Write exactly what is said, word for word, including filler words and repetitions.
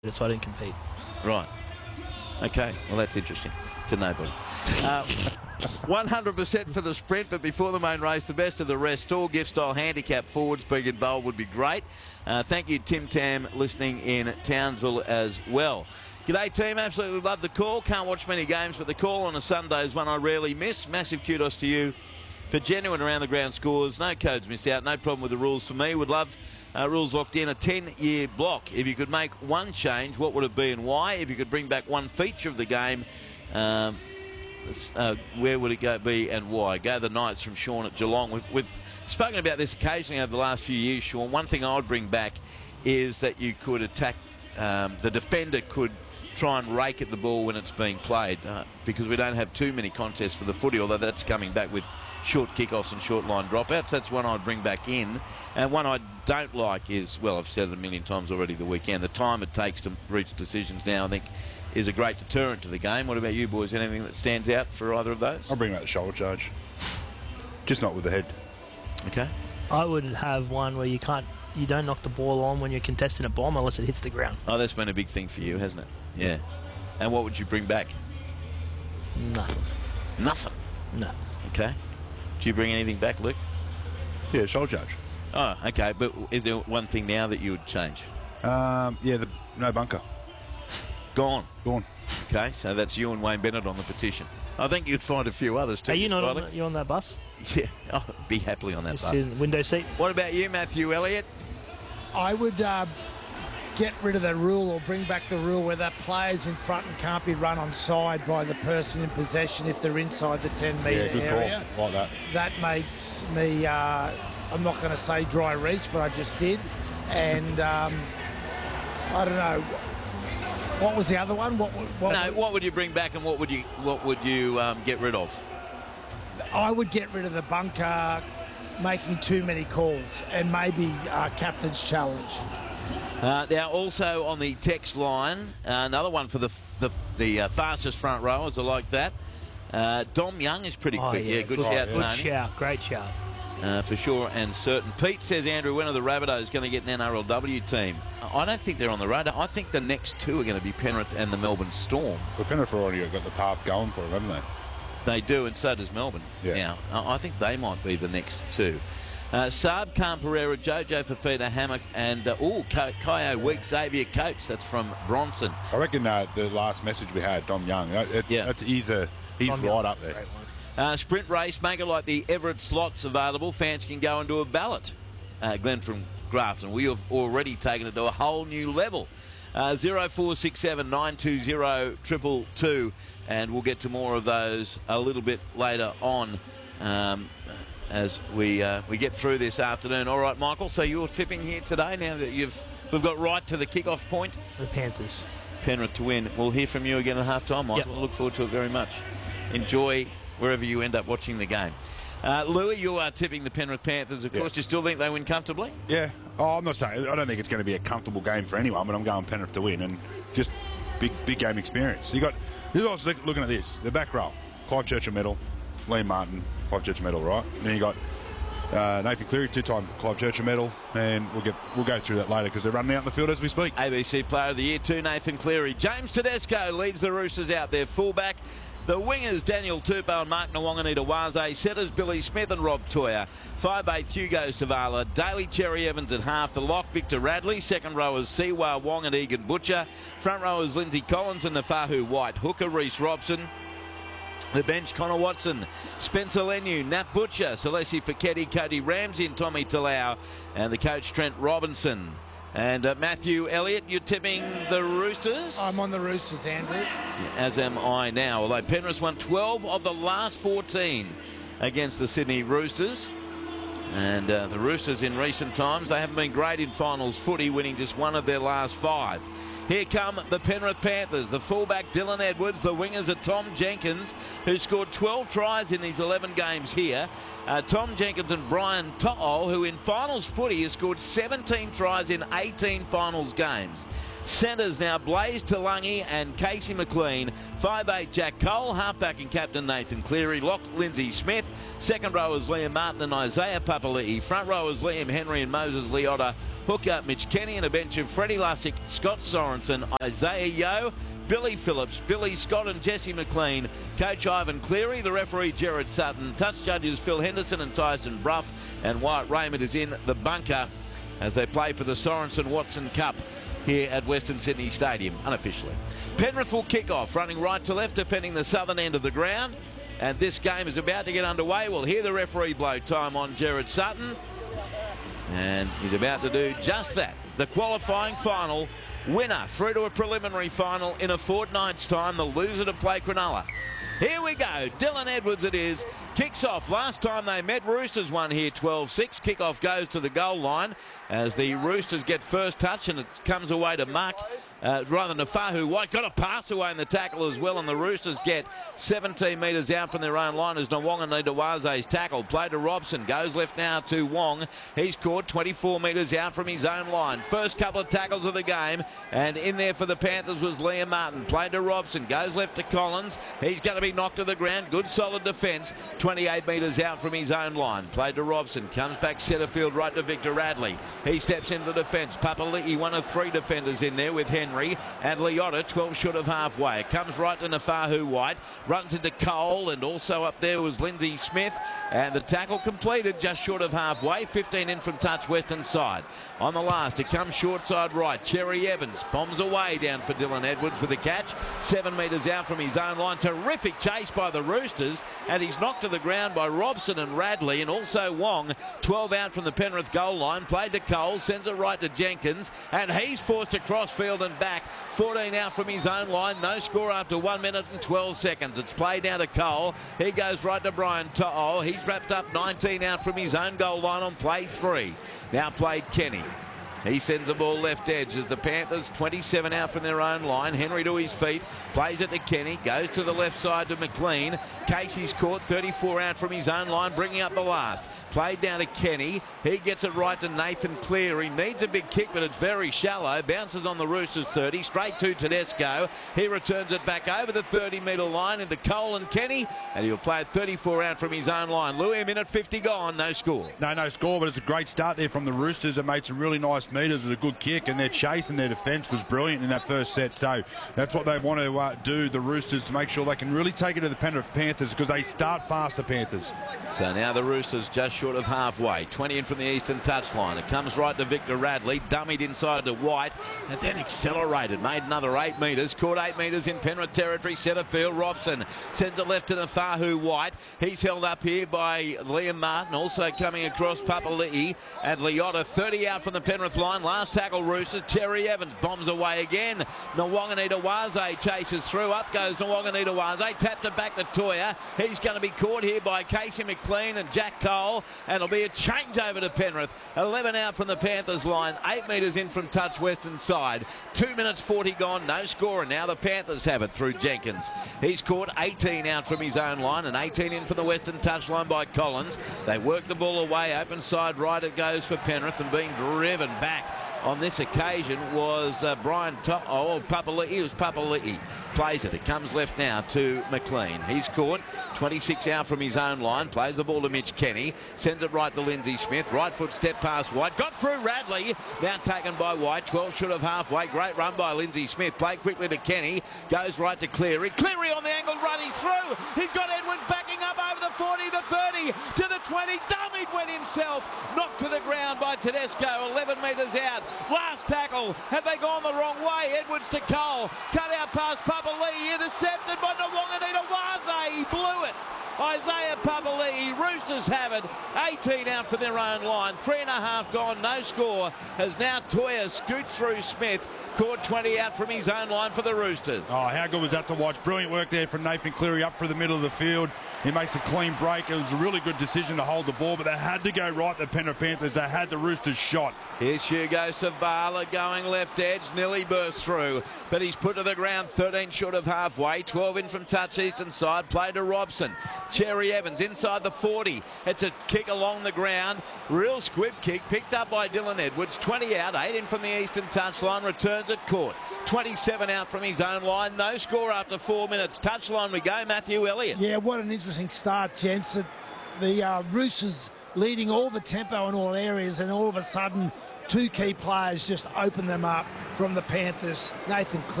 so I didn't compete. Right. Okay. Well, that's interesting to nobody. Uh, one hundred percent for the sprint, but before the main race, the best of the rest. All gift-style handicap forwards being involved would be great. Uh, thank you, Tim Tam, listening in Townsville as well. G'day, team. Absolutely love the call. Can't watch many games, but the call on a Sunday is one I rarely miss. Massive kudos to you for genuine around-the-ground scores. No codes missed out. No problem with the rules for me. Would love uh, rules locked in. A ten-year block. If you could make one change, what would it be and why? If you could bring back one feature of the game, um, uh, where would it go be and why? Go the Knights from Sean at Geelong. We've, we've spoken about this occasionally over the last few years, Sean. One thing I would bring back is that you could attack, um, the defender could try and rake at the ball when it's being played, uh, because we don't have too many contests for the footy, although that's coming back with short kickoffs and short line dropouts. That's one I'd bring back in. And one I don't like is, well, I've said it a million times already the weekend, the time it takes to reach decisions now, I think, is a great deterrent to the game. What about you boys? Anything that stands out for either of those? I'll bring back the shoulder charge. Just not with the head. Okay. I would have one where you can't, you don't knock the ball on when you're contesting a bomb unless it hits the ground. Oh, that's been a big thing for you, hasn't it? Yeah. And what would you bring back? Nothing. Nothing? No. Okay. Do you bring anything back, Luke? Yeah, shoulder charge. Oh, okay. But is there one thing now that you would change? Um, yeah, the no bunker. Gone. Gone. Okay, so that's you and Wayne Bennett on the petition. I think you'd find a few others too. Are you not on, Riley. the, you on that bus? Yeah, I'll be happily on that Just bus. in the window seat? What about you, Matthew Elliott? I would uh, get rid of the rule or bring back the rule where that players in front and can't be run on side by the person in possession if they're inside the ten metre Yeah, good area. call. Like that. That makes me, uh, I'm not going to say dry reach, but I just did. And um, I don't know. What was the other one? What, what, No, what would you bring back, and what would you what would you um, get rid of? I would get rid of the bunker making too many calls, and maybe uh, captain's challenge. Uh, now, also on the text line, uh, another one for the the, the uh, fastest front rowers. I like that. Uh, Dom Young is pretty Oh, quick. yeah, Yeah, good good, shout, good Tony. shout. Great shout. Uh, for sure and certain. Pete says, Andrew, when are the Rabbitohs going to get an N R L W team? I don't think they're on the radar. I think the next two are going to be Penrith and the Melbourne Storm. Well, Penrith have already got the path going for them, haven't they? They do, and so does Melbourne. Yeah. Now, I I think they might be the next two. Uh, Saab, Khan Pereira, Jojo Fafita, Hammock, and, uh, oh, Kaio Week, Xavier Coates. That's from Bronson. I reckon uh, the last message we had, Dom Young, it, it, Yeah. that's, he's, a, he's Dom right Young, up there. great one. Uh, sprint race, make it like the Everett slots available. Fans can go into a ballot. Uh, Glenn from Grafton. We have already taken it to a whole new level. Uh, zero four six seven nine two zero triple two, and we'll get to more of those a little bit later on um, as we uh, we get through this afternoon. All right, Michael. So you're tipping here today. Now that you've we've got right to the kick-off point. The Panthers. Penrith to win. We'll hear from you again at half time, Michael. Yep. I look forward to it very much. Enjoy wherever you end up watching the game. Uh, Louis, you are tipping the Penrith Panthers, of Yeah. course. You still think they win comfortably? Yeah. Oh, I'm not saying, I don't think it's going to be a comfortable game for anyone, but I'm going Penrith to win and just big big game experience. You got, you're also looking at this, the back row. Clive Churchill-Medal, Liam Martin, Clive Churchill-Medal, right? And then you got uh, Nathan Cleary, two-time Clive Churchill-Medal, and we'll get we'll go through that later because they're running out in the field as we speak. A B C Player of the Year to Nathan Cleary. James Tedesco leads the Roosters out there, fullback. The wingers, Daniel Tupou and Mark Nwanganita-Waze. Setters, Billy Smith and Rob Toyer. five eighth, Hugo Savala. Daly Cherry Evans at half. The lock, Victor Radley. Second rowers, Siwa Wong and Egan Butcher. Front rowers, Lindsay Collins and Nafahu White. Hooker, Reece Robson. The bench, Connor Watson, Spencer Lenu, Nat Butcher, Celeste Fiketti, Cody Ramsey and Tommy Talau. And the coach, Trent Robinson. And uh, Matthew Elliott, you're tipping the Roosters? I'm on the Roosters, Andrew. As am I now. Although Penrith won twelve of the last fourteen against the Sydney Roosters. And uh, the Roosters in recent times, they haven't been great in finals footy, winning just one of their last five. Here come the Penrith Panthers. The fullback Dylan Edwards, the wingers are Tom Jenkins, who scored twelve tries in these eleven games here. Uh, Tom Jenkins and Brian To'o, who in finals footy has scored seventeen tries in eighteen finals games. Centres now Blaze Talangi and Casey McLean. five eight Jack Cole, halfback and captain Nathan Cleary. Lock Lindsay Smith. Second rowers Liam Martin and Isaiah Papali'i. Front rowers Liam Henry and Moses Leota. Hook up Mitch Kenny and a bench of Freddie Lussick, Scott Sorensen, Isaiah Yeo, Billy Phillips, Billy Scott and Jesse McLean, Coach Ivan Cleary, the referee Gerard Sutton, touch judges Phil Henderson and Tyson Bruff, and Wyatt Raymond is in the bunker as they play for the Sorensen Watson Cup here at Western Sydney Stadium, unofficially. Penrith will kick off, running right to left, defending the southern end of the ground. And this game is about to get underway. We'll hear the referee blow time on Gerard Sutton. And he's about to do just that. The qualifying final winner through to a preliminary final in a fortnight's time. The loser to play Cronulla. Here we go. Dylan Edwards it is. Kicks off. Last time they met, Roosters won here twelve six. Kickoff goes to the goal line as the Roosters get first touch, and it comes away to Mark. Uh, rather than Fahu White. Got a pass away in the tackle as well, and the Roosters get seventeen metres out from their own line as Nwonga Nidawaze's tackle. Play to Robson. Goes left now to Wong. He's caught twenty-four metres out from his own line. First couple of tackles of the game, and in there for the Panthers was Liam Martin. Played to Robson. Goes left to Collins. He's going to be knocked to the ground. Good solid defence. twenty-eight metres out from his own line. Played to Robson. Comes back centre field right to Victor Radley. He steps into the defence. Papali'i, one of three defenders in there with Henry. And Leota, twelve short of halfway. Comes right to Nafahu White. Runs into Cole, and also up there was Lindsay Smith. And the tackle completed just short of halfway. fifteen in from touch western side. On the last, it comes short side right. Cherry Evans bombs away down for Dylan Edwards with a catch. Seven metres out from his own line. Terrific chase by the Roosters. And he's knocked to the ground by Robson and Radley, and also Wong. twelve out from the Penrith goal line. Played to Cole. Sends it right to Jenkins. And he's forced across field and back. fourteen out from his own line. No score after one minute and twelve seconds. It's played down to Cole. He goes right to Brian To'o. He's wrapped up nineteen out from his own goal line on play three. Now played Kenny. He sends the ball left edge as the Panthers twenty-seven out from their own line. Henry to his feet, plays it to Kenny, goes to the left side to McLean. Casey's caught thirty-four out from his own line, bringing up the last. Played down to Kenny. He gets it right to Nathan Cleary. Needs a big kick, but it's very shallow. Bounces on the Roosters thirty. Straight to Tedesco. He returns it back over the thirty metre line into Cole and Kenny. And he'll play it thirty-four out from his own line. Louis, a minute fifty gone. No score. No, no score, but it's a great start there from the Roosters. It made some really nice metres. It was a good kick, and their chase and their defence was brilliant in that first set. So that's what they want to uh, do, the Roosters, to make sure they can really take it to the Penrith Panthers, because they start fast, the Panthers. So now the Roosters just short of halfway. twenty in from the eastern touchline. It comes right to Victor Radley. Dummied inside to White. And then accelerated. Made another eight metres. Caught eight metres in Penrith territory. Centre field. Robson sends it left to Nafahu White. He's held up here by Liam Martin. Also coming across Papali'i and Leota. thirty out from the Penrith line. Last tackle Roosters. Cherry Evans bombs away again. Nwonga Nidawaze chases through. Up goes Nwonga Nidawaze. Tapped it back to Toya. He's going to be caught here by Casey McLean and Jack Cole. And it'll be a change over to Penrith. eleven out from the Panthers line. eight metres in from touch western side. two minutes forty gone. No score. And now the Panthers have it through Jenkins. He's caught eighteen out from his own line and eighteen in from the western touch line by Collins. They work the ball away. Open side right it goes for Penrith, and being driven back on this occasion was uh, Brian Top. Oh, Papali'i. It was Papali'i. Plays it. It comes left now to McLean. He's caught twenty-six out from his own line. Plays the ball to Mitch Kenny. Sends it right to Lindsay Smith. Right foot step past White. Got through Radley. Now taken by White. twelve short of halfway. Great run by Lindsay Smith. Play quickly to Kenny. Goes right to Cleary. Cleary on the angle run. He's through. He's got Edwards backing up over the forty, the thirty, to the twenty. Dummied went himself. Knocked to the ground by Tedesco. eleven metres out. Last tackle. Have they gone the wrong way? Edwards to Cole. Cut out past Papali'i. Intercepted by Nwonga Nidawaze. He blew it. Isaiah Papali'i. Roosters have it. eighteen out for their own line. Three and a half gone. No score. As now Toya scoots through Smith. Caught twenty out from his own line for the Roosters. Oh, how good was that to watch? Brilliant work there from Nathan Cleary up through the middle of the field. He makes a clean break. It was a really good decision to hold the ball, but they had to go right, the Penrith Panthers. They had the Roosters shot. Here's Hugo Savala going left edge. Nearly burst through, but he's put to the ground. thirteen short of halfway. twelve in from touch eastern side. Play to Robson. Cherry Evans inside the forty. It's a kick along the ground. Real squib kick picked up by Dylan Edwards. twenty out. eight in from the eastern touchline. Returns it caught. twenty-seven out from his own line. No score after four minutes. Touchline we go. Matthew Elliott. Yeah, what an interesting start, gents. The uh, Roosters leading all the tempo in all areas, and all of a sudden two key players just opened them up from the Panthers. Nathan Cleary